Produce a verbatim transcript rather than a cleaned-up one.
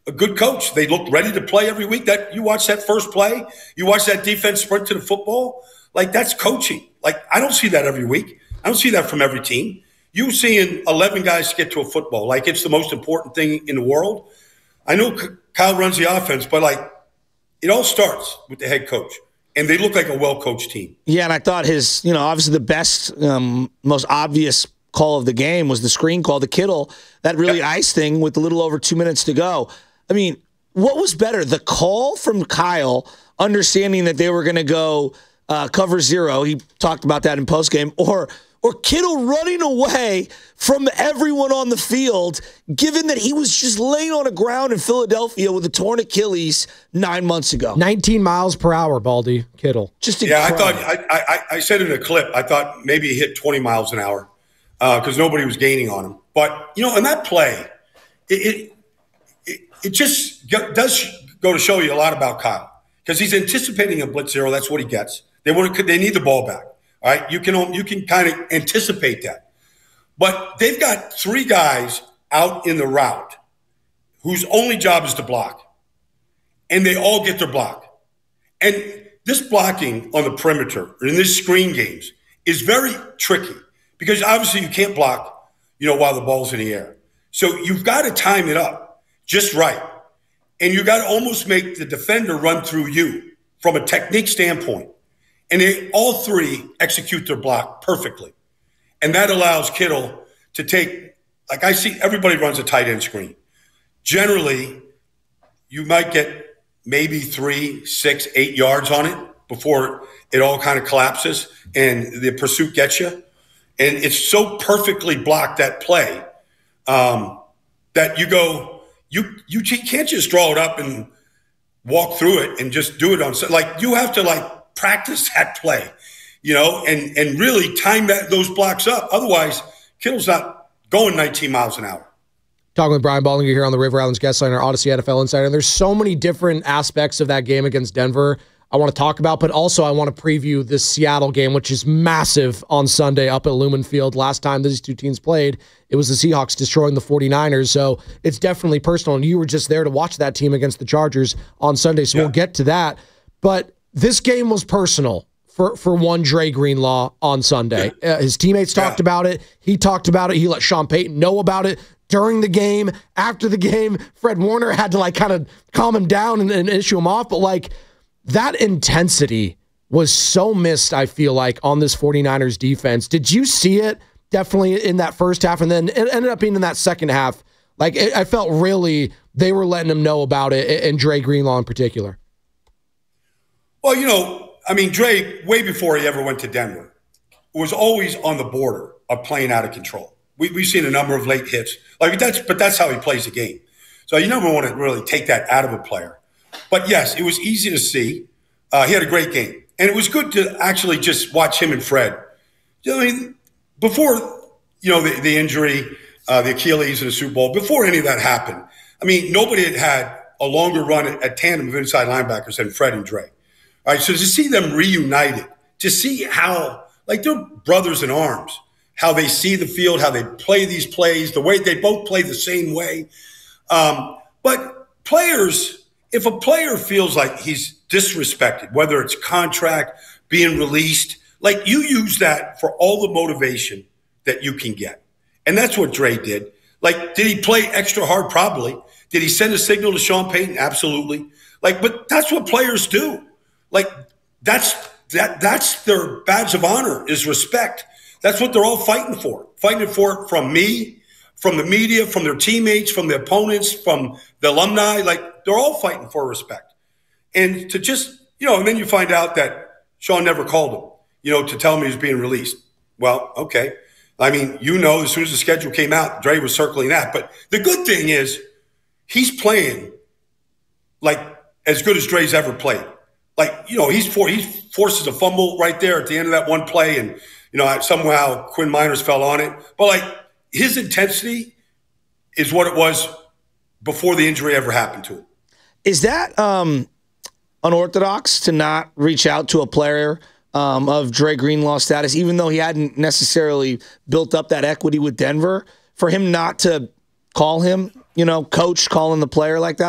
a good coach. They look ready to play every week. That you watch that first play, you watch that defense sprint to the football. Like, that's coaching. Like, I don't see that every week. I don't see that from every team. You seeing eleven guys get to a football, like it's the most important thing in the world. I know Kyle runs the offense, but like it all starts with the head coach, and they look like a well-coached team. Yeah, and I thought his, you know, obviously the best, um, most obvious call of the game was the screen call, the Kittle, that really yep. ice thing with a little over two minutes to go. I mean, what was better, the call from Kyle, understanding that they were going to go uh, cover zero, he talked about that in postgame, or or Kittle running away from everyone on the field, given that he was just laying on the ground in Philadelphia with a torn Achilles nine months ago. nineteen miles per hour, Baldy, Kittle. Just yeah, incredible. I thought I, I, I said in a clip, I thought maybe he hit twenty miles an hour because uh, nobody was gaining on him. But you know, in that play, it it, it, it just does go to show you a lot about Kyle because he's anticipating a blitz zero. That's what he gets. They want to, they need the ball back. All right, you can you can kind of anticipate that. But they've got three guys out in the route whose only job is to block. And they all get their block. And this blocking on the perimeter in this screen games is very tricky because obviously you can't block, you know, while the ball's in the air. So you've got to time it up just right. And you got to almost make the defender run through you from a technique standpoint. And they all three execute their block perfectly. And that allows Kittle to take, like I see everybody runs a tight end screen. Generally, you might get maybe three, six, eight yards on it before it all kind of collapses and the pursuit gets you. And it's so perfectly blocked, that play, um, that you go, you you can't just draw it up and walk through it and just do it on, like you have to like, practice that play, you know, and, and really time that those blocks up. Otherwise, Kittle's not going nineteen miles an hour. Talking with Brian Baldinger here on the River Islands Guest Line, our Odyssey N F L Insider. And there's so many different aspects of that game against Denver I want to talk about, but also I want to preview this Seattle game, which is massive on Sunday up at Lumen Field. Last time these two teams played, it was the Seahawks destroying the forty-niners, so it's definitely personal. And you were just there to watch that team against the Chargers on Sunday, so yeah. We'll get to that. But this game was personal for, for one Dre Greenlaw on Sunday. Uh, his teammates talked yeah. about it. He talked about it. He let Sean Payton know about it during the game. After the game, Fred Warner had to like kind of calm him down and, and issue him off. But like that intensity was so missed, I feel like, on this forty-niners defense. Did you see it? Definitely in that first half, and then it ended up being in that second half. Like it, I felt really they were letting him know about it, and Dre Greenlaw in particular. Well, you know, I mean, Dre, way before he ever went to Denver, was always on the border of playing out of control. We, we've seen a number of late hits, like that's, but that's how he plays the game. So you never want to really take that out of a player. But yes, it was easy to see. Uh, he had a great game, and it was good to actually just watch him and Fred. You know, I mean, before you know the, the injury, uh, the Achilles in the Super Bowl, before any of that happened, I mean, nobody had had a longer run at, at tandem of inside linebackers than Fred and Dre. All right, so to see them reunited, to see how, like they're brothers in arms, how they see the field, how they play these plays, the way they both play the same way. Um, but players, if a player feels like he's disrespected, whether it's contract, being released, like you use that for all the motivation that you can get. And that's what Dre did. Like, did he play extra hard? Probably. Did he send a signal to Sean Payton? Absolutely. Like, but that's what players do. Like that's that that's their badge of honor is respect. That's what they're all fighting for. Fighting for it from me, from the media, from their teammates, from the opponents, from the alumni. Like they're all fighting for respect. And to just, you know, and then you find out that Sean never called him, you know, to tell him he was being released. Well, okay. I mean, you know, as soon as the schedule came out, Dre was circling that. But the good thing is he's playing like as good as Dre's ever played. Like, you know, he's for, he forces a fumble right there at the end of that one play. And, you know, somehow Quinn Miners fell on it. But, like, his intensity is what it was before the injury ever happened to him. Is that um, unorthodox to not reach out to a player um, of Dre Greenlaw's status, even though he hadn't necessarily built up that equity with Denver, for him not to call him, you know, coach calling the player like that?